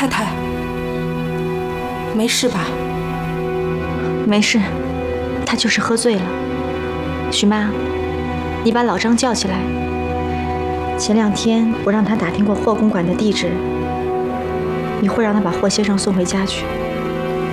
太太，没事吧？ 没事，他就是喝醉了。许妈，你把老张叫起来。前2天我让他打听过霍公馆的地址，一会儿让他把霍先生送回家去。